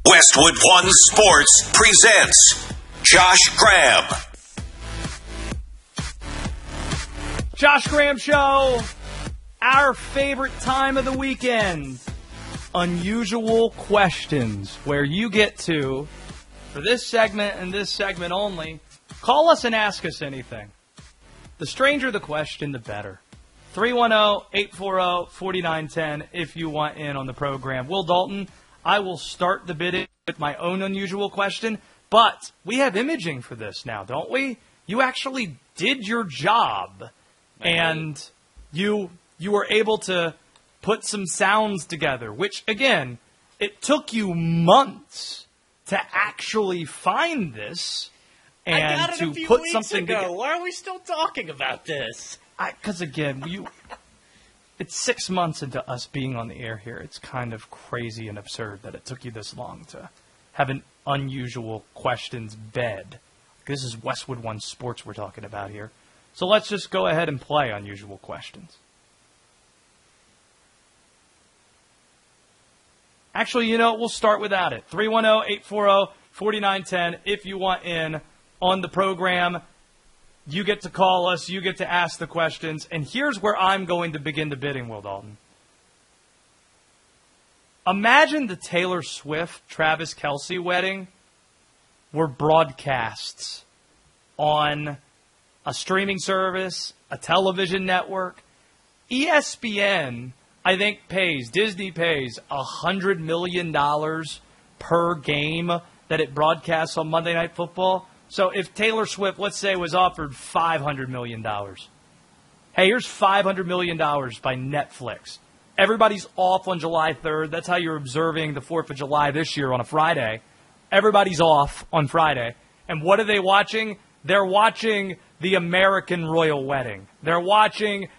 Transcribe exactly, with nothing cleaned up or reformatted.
Westwood One Sports presents Josh Graham. Josh Graham Show, our favorite time of the weekend. Unusual questions, where you get to, for this segment and this segment only, call us and ask us anything. The stranger the question, the better. three one zero, eight four zero, four nine one zero if you want in on the program. Will Dalton, I will start the bidding with my own unusual question, but we have imaging for this now, don't we? You actually did your job, and you you were able to put some sounds together, which, again, it took you months to actually find this and I got it to a few put weeks something ago. together. Why are we still talking about this? Because, again, you, it's six months into us being on the air here. It's kind of crazy and absurd that it took you this long to have an unusual questions bed. This is Westwood One Sports we're talking about here. So let's just go ahead and play unusual questions. Actually, you know, we'll start without it. three one zero, eight four zero, four nine one zero if you want in on the program. You get to call us. You get to ask the questions. And here's where I'm going to begin the bidding, Will Dalton. Imagine the Taylor Swift-Travis Kelce wedding were broadcasts on a streaming service, a television network. E S P N, I think, pays, Disney pays one hundred million dollars per game that it broadcasts on Monday Night Football. So if Taylor Swift, let's say, was offered five hundred million dollars. Hey, here's five hundred million dollars by Netflix. Everybody's off on July third. That's how you're observing the fourth of July this year on a Friday. Everybody's off on Friday. And what are they watching? They're watching the American royal wedding. They're watching